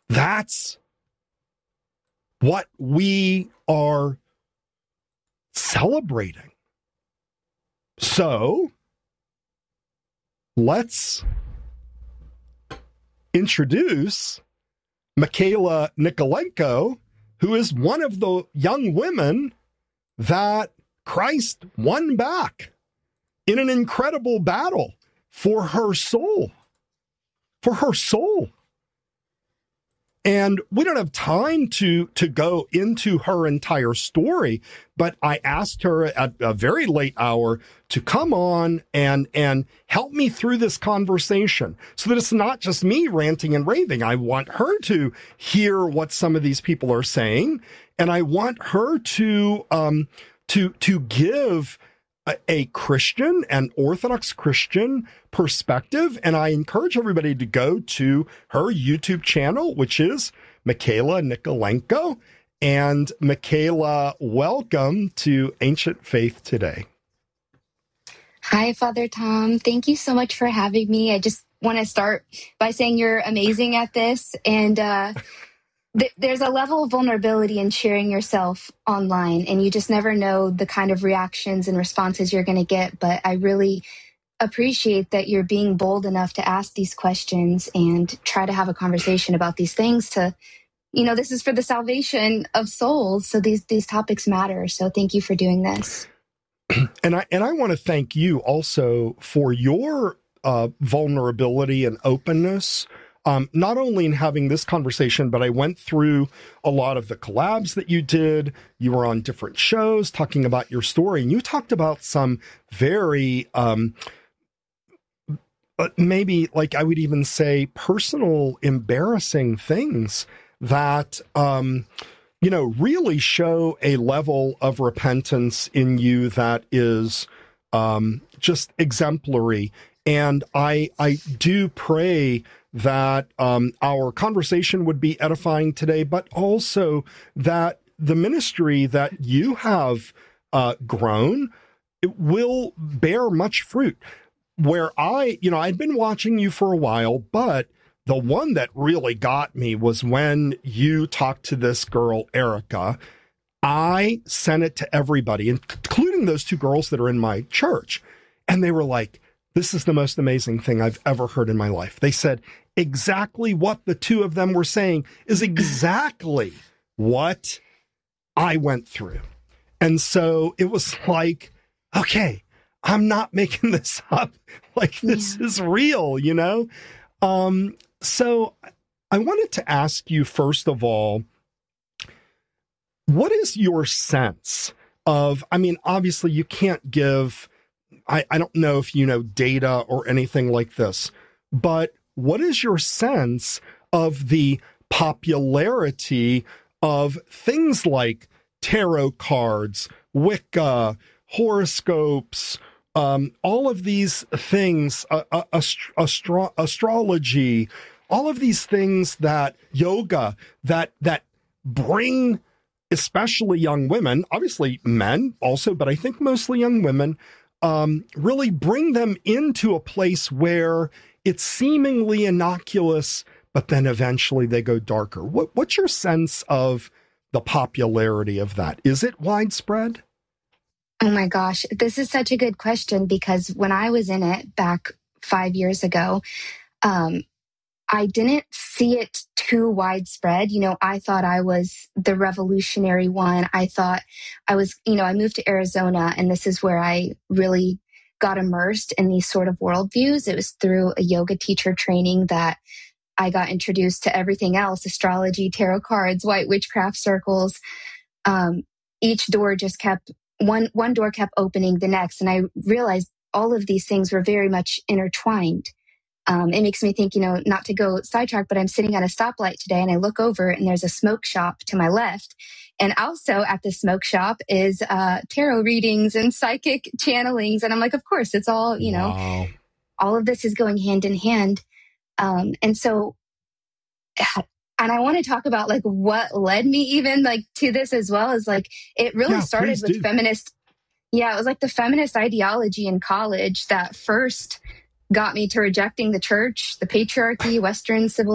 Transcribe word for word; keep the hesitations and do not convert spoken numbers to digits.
That's what we are celebrating. So let's introduce Michaela Nikolenko, who is one of the young women that Christ won back in an incredible battle for her soul, for her soul. And we don't have time to, to go into her entire story, but I asked her at a very late hour to come on and, and help me through this conversation so that it's not just me ranting and raving. I want her to hear what some of these people are saying, and I want her to, um, to, to give a, a Christian, an Orthodox Christian perspective. And I encourage everybody to go to her YouTube channel, which is Michaela Nikolenko. And Michaela, welcome to Ancient Faith Today. Hi, Father Tom. Thank you so much for having me. I just want to start by saying you're amazing at this. And uh, th- there's a level of vulnerability in sharing yourself online, and you just never know the kind of reactions and responses you're going to get. But I really appreciate that you're being bold enough to ask these questions and try to have a conversation about these things to, you know, this is for the salvation of souls. So these, these topics matter. So thank you for doing this. And I, and I want to thank you also for your uh, vulnerability and openness, um, not only in having this conversation, but I went through a lot of the collabs that you did. You were on different shows talking about your story, and you talked about some very, um, Uh, maybe, like I would even say, personal, embarrassing things that, um, you know, really show a level of repentance in you that is um, just exemplary. And I, I do pray that um, our conversation would be edifying today, but also that the ministry that you have uh, grown, it will bear much fruit. Where I, you know, I'd been watching you for a while, but the one that really got me was when you talked to this girl, Erica. I sent it to everybody, including those two girls that are in my church. And they were like, this is the most amazing thing I've ever heard in my life. They said exactly what the two of them were saying is exactly what I went through. And so it was like, okay, I'm not making this up. Like, this yeah. is real, you know? Um, so I wanted to ask you, first of all, what is your sense of, I mean, obviously you can't give, I, I don't know if you know data or anything like this, but what is your sense of the popularity of things like tarot cards, Wicca, horoscopes, Um, all of these things, uh, uh, ast- astro- astrology, all of these things that yoga, that that bring especially young women, obviously men also, but I think mostly young women, um, really bring them into a place where it's seemingly innocuous, but then eventually they go darker. What, what's your sense of the popularity of that? Is it widespread? Oh my gosh, this is such a good question, because when I was in it back five years ago, um, I didn't see it too widespread. You know, I thought I was the revolutionary one. I thought I was, you know, I moved to Arizona, and this is where I really got immersed in these sort of worldviews. It was through a yoga teacher training that I got introduced to everything else: astrology, tarot cards, white witchcraft circles. Um, each door just kept one one door kept opening the next, and I realized all of these things were very much intertwined. Um, it makes me think, you know, not to go sidetrack, but I'm sitting at a stoplight today, and I look over, and there's a smoke shop to my left, and also at the smoke shop is uh, tarot readings and psychic channelings, and I'm like, of course, it's all, you know, wow. all of this is going hand in hand, um, and so. And I want to talk about like what led me even like to this as well, is like, it really Yeah, started with do. feminist. Yeah, it was like the feminist ideology in college that first got me to rejecting the church, the patriarchy, Western civilization.